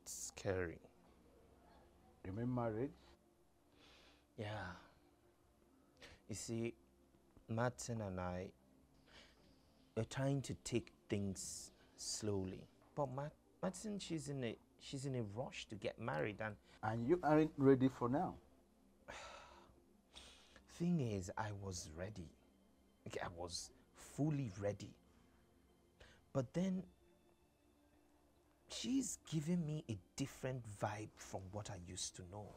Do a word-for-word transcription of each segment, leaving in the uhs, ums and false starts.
it's scary. You mean marriage? Yeah. You see, Martin and I are trying to take things slowly. But Matt, Martin, she's in a she's in a rush to get married, and And you aren't ready for now. thing is, I was ready. Like, I was fully ready. But then she's giving me a different vibe from what I used to know.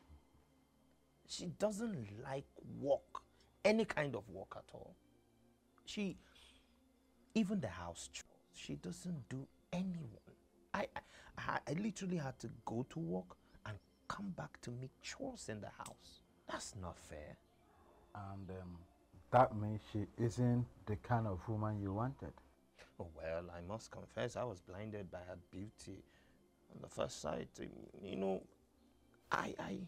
She doesn't like work, any kind of work at all. She, even the house chores, she doesn't do any one. I, I, I literally had to go to work and come back to make chores in the house. That's not fair. And um, that means she isn't the kind of woman you wanted. Oh, well, I must confess, I was blinded by her beauty on the first sight. You know, I, I,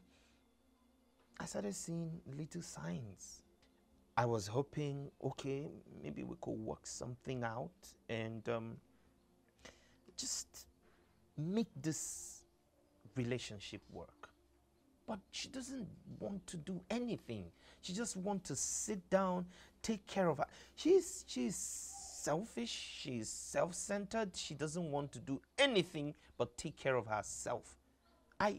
I started seeing little signs. I was hoping, okay, maybe we could work something out and um, just make this relationship work. But she doesn't want to do anything. She just wants to sit down, take care of her. She's, she's selfish, she's self-centered. She doesn't want to do anything but take care of herself. I,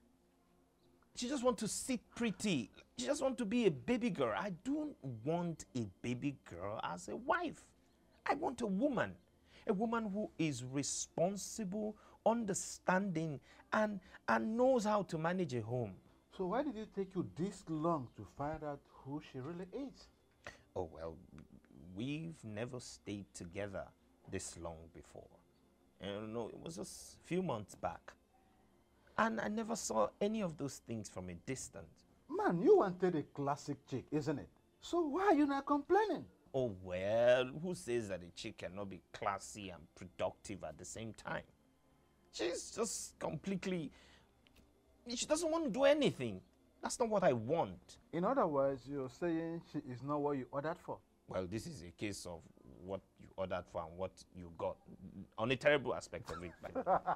she just wants to sit pretty. She just wants to be a baby girl. I don't want a baby girl as a wife. I want a woman. A woman who is responsible, understanding, and, and knows how to manage a home. So why did it take you this long to find out who she really is? Oh, well, we've never stayed together this long before. And no, it was just a few months back. And I never saw any of those things from a distance. Man, you wanted a classic chick, isn't it? So why are you not complaining? Oh, well, who says that a chick cannot be classy and productive at the same time? She's just completely... She doesn't want to do anything. That's not what I want. In other words, you're saying she is not what you ordered for. Well, this is a case of what you ordered for and what you got. On a terrible aspect of it. By the way.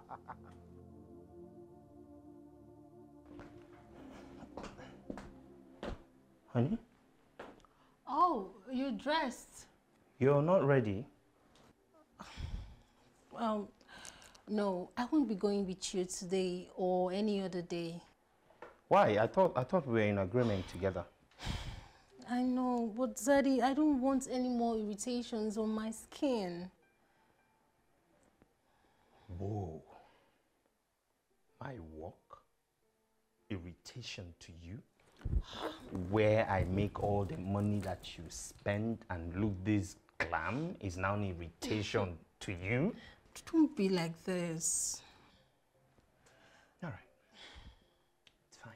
Honey? Oh, you're dressed. You're not ready? Um, no, I won't be going with you today or any other day. Why? I thought I thought we were in agreement together. I know, but Daddy, I don't want any more irritations on my skin. Whoa. My work? Irritation to you? Where I make all the money that you spend and look this glam is now an irritation to you? Don't be like this. All right. It's fine.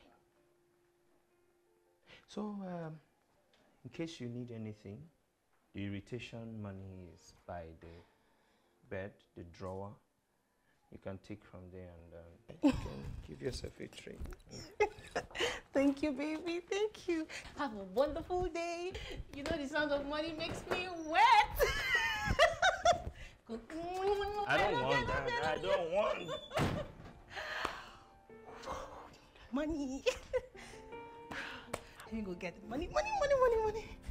So, um, in case you need anything, the irritation money is by the bed, the drawer. You can take from there and um, you can give yourself a treat. Thank you, baby. Thank you. Have a wonderful day. You know the sound of money makes me wet. I don't want that. I don't want. Money. Let me go get it. Money, money, money, money, money.